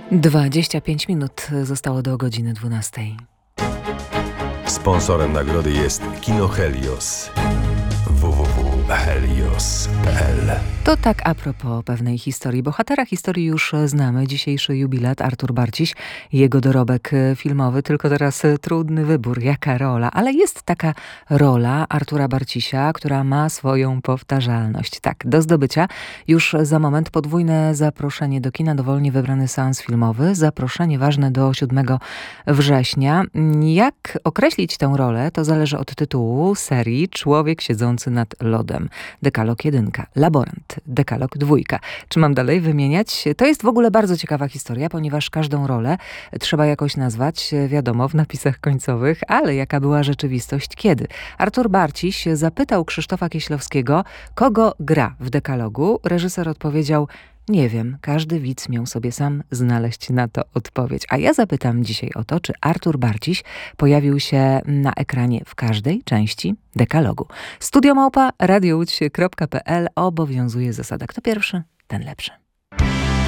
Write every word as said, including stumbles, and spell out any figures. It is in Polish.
dwadzieścia pięć minut zostało do godziny dwunastej. Sponsorem nagrody jest Kino Helios. w w w kropka helios kropka p l. To tak a propos pewnej historii. Bohatera historii już znamy. Dzisiejszy jubilat Artur Barciś, jego dorobek filmowy. Tylko teraz trudny wybór, jaka rola. Ale jest taka rola Artura Barcisia, która ma swoją powtarzalność. Tak, do zdobycia już za moment podwójne zaproszenie do kina, dowolnie wybrany seans filmowy. Zaproszenie ważne do siódmego września. Jak określić tę rolę, to zależy od tytułu serii Człowiek siedzący nad lodem. Dekalog jedynka, Laborant, Dekalog dwójka. Czy mam dalej wymieniać? To jest w ogóle bardzo ciekawa historia, ponieważ każdą rolę trzeba jakoś nazwać, wiadomo, w napisach końcowych, ale jaka była rzeczywistość kiedy? Artur Barciś zapytał Krzysztofa Kieślowskiego, kogo gra w Dekalogu. Reżyser odpowiedział: nie wiem, każdy widz miał sobie sam znaleźć na to odpowiedź. A ja zapytam dzisiaj o to, czy Artur Barciś pojawił się na ekranie w każdej części Dekalogu. Studio małpa radio łódź kropka p l obowiązuje zasada: kto pierwszy, ten lepszy.